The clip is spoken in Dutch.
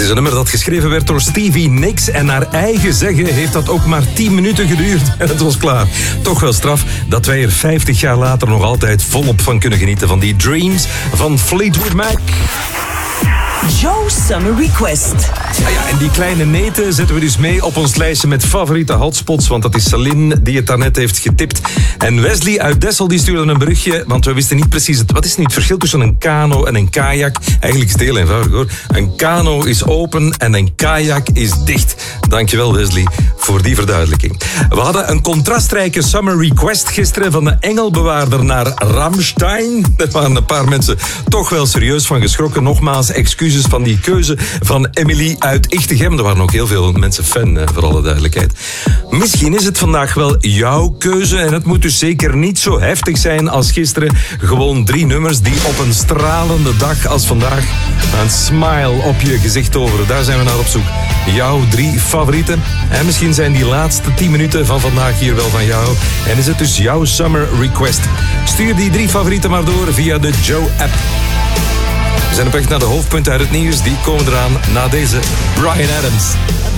is een nummer dat geschreven werd door Stevie Nicks en naar eigen zeggen heeft dat ook maar 10 minuten geduurd en het was klaar. Toch wel straf dat wij er 50 jaar later nog altijd volop van kunnen genieten van die Dreams van Fleetwood Mac. Joe Summer Request. Ja, en die kleine neten zetten we dus mee op ons lijstje met favoriete hotspots, want dat is Celine die het daarnet heeft getipt. En Wesley uit Dessel die stuurde een berichtje, want we wisten niet precies wat is nu het verschil tussen een kano en een kajak. Eigenlijk is het heel eenvoudig hoor. Een kano is open en een kajak is dicht. Dankjewel Wesley voor die verduidelijking. We hadden een contrastrijke Summer Request gisteren van de Engelbewaarder naar Rammstein. Daar waren een paar mensen toch wel serieus van geschrokken. Nogmaals, excuses van die keuze van Emily uit Ichtegem. Er waren ook heel veel mensen fan, voor alle duidelijkheid. Misschien is het vandaag wel jouw keuze en het moet dus zeker niet zo heftig zijn als gisteren. Gewoon 3 nummers die op een stralende dag als vandaag een smile op je gezicht toveren. Daar zijn we naar op zoek. Jouw 3 favorieten. En misschien zijn die laatste 10 minuten van vandaag hier wel van jou. En is het dus jouw Summer Request. Stuur die 3 favorieten maar door via de Joe-app. We zijn op weg naar de hoofdpunten uit het nieuws. Die komen eraan na deze Bryan Adams.